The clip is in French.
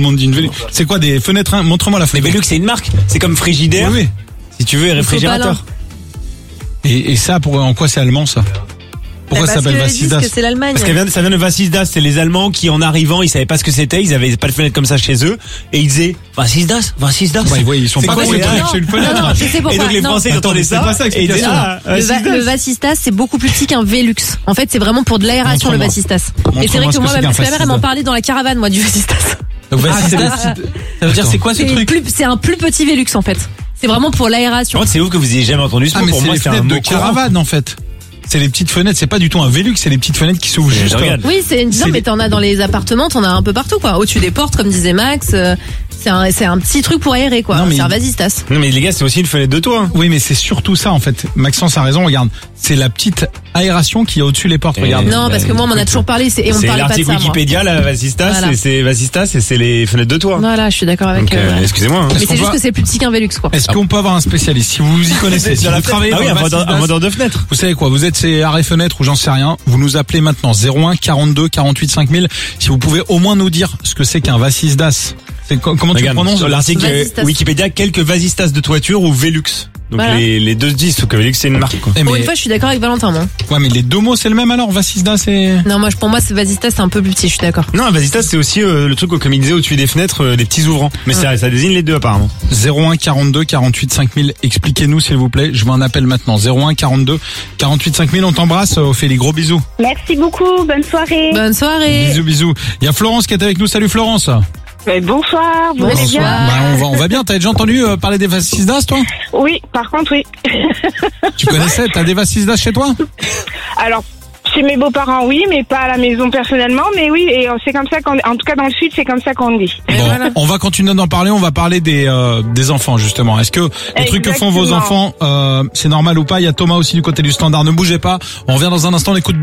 monde dit une Velux. C'est quoi des fenêtres, montre-moi la Mais photo. Velux, c'est une marque. C'est comme Frigidaire. Oui. Si tu veux, et réfrigérateur. Et ça, en quoi c'est allemand, ça? Pourquoi ça s'appelle Vasisdas? Vasisdas? Parce que c'est l'Allemagne. Parce que ça vient de Vasisdas, c'est les Allemands qui en arrivant, ils savaient pas ce que c'était, ils avaient pas de fenêtre comme ça chez eux, et ils disaient Vasisdas. Ouais, ils sont C'est pas quoi, cons, c'est ils ça cherchent une fenêtre. Non, je sais pourquoi. Et donc les Non. Français ils entendaient c'est ça, pas ça, et ils disaient explication. Le Vasistas, c'est beaucoup plus petit qu'un Velux. En fait, c'est vraiment pour de l'aération, le Montre-moi. Vasistas. Et c'est vrai Montre-moi que ce moi, c'est qu'un parce que la mère, elle m'en Vasisdas. parlait dans la caravane, moi, du Vasistas. Donc, Vasisdas, Ça veut dire c'est quoi ce truc? C'est un plus petit Velux, en fait. C'est vraiment pour l'aération. C'est ouf que vous ayez jamais entendu ce Ah, mot. mais Pour c'est moi les c'est un fenêtres de mot courant. caravane, en fait. C'est les petites fenêtres, c'est pas du tout un Velux, c'est les petites fenêtres qui s'ouvrent juste. regarde. Oui, non, mais t'en as dans les appartements, t'en as un peu partout, quoi. Au-dessus des portes, comme disait Max. C'est un petit truc pour aérer, quoi. Non, mais- C'est un Vasistas. Non mais les gars, c'est aussi une fenêtre de toit. Oui, mais c'est surtout ça, en fait. Maxence a raison, regarde. C'est la petite aération qui est au-dessus des portes, regarde. Non, parce que moi, on m'en a toujours parlé, et on me C'est parlait pas de l'article ça, moi. Wikipédia, la Vasistas, Voilà. et c'est Vasistas et c'est les fenêtres de toit. Voilà, je suis d'accord avec. Donc, excusez-moi. Hein. Mais Est-ce qu'on c'est juste va- que c'est plus petit qu'un Velux, quoi. Est-ce qu'on peut avoir un spécialiste? Si vous y connaissez, si vous travaillez Ah oui, dans un Vasisdas, vendeur de fenêtres. vous savez quoi, vous êtes chez Arrêt Fenêtre ou j'en sais rien, vous nous appelez maintenant 01 42 48 5000. Si vous pouvez au moins nous dire ce que c'est qu'un Vasisdas. C'est comment tu le Regarde, prononces? sur l'article Vasistas. Wikipédia, quelques Vasistas de toiture ou Velux. Donc Voilà. les deux se disent, sauf que Velux c'est une marque quoi. Eh, Pour mais, une fois, je suis d'accord avec Valentin, moi. ouais, mais les deux mots c'est le même alors, Vasisdas et... Non, pour moi, c'est Vasistas, c'est un peu plus petit, je suis d'accord. Non, un Vasistas c'est aussi le truc comme il disait au-dessus des fenêtres, les petits ouvrants. Mais ça désigne les deux apparemment. 01 42 48 5000, expliquez-nous s'il vous plaît, je m'en appelle maintenant. 01 42 48 5000, on t'embrasse, Ophélie, gros bisous. Merci beaucoup, bonne soirée. Bonne soirée. Bisous, bisous. Il y a Florence qui est avec nous, salut Florence. Bonsoir, vous allez bien? Bonsoir. On va bien, t'as déjà entendu parler des Vasisdas toi? Oui, par contre, oui. Tu connaissais, t'as des Vasisdas chez toi? Alors, chez mes beaux-parents, oui, mais pas à la maison personnellement, mais oui, et c'est comme ça en tout cas dans le sud, c'est comme ça qu'on dit. Bon, on va continuer d'en parler, on va parler des enfants justement. Est-ce que les trucs que font vos Exactement. enfants, c'est normal ou pas? Il y a Thomas aussi du côté du standard, ne bougez pas. On revient dans un instant, on écoute